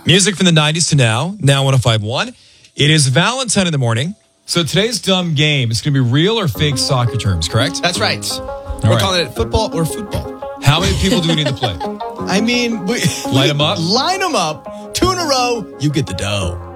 Music from the 90s to now 105.1. It is Valentine in the morning. So today's dumb game is going to be real or fake soccer terms, correct? That's right. We're calling it football or football. How many people do we need to play? I mean, Light them up? Line them up. 2 in a row, you get the dough.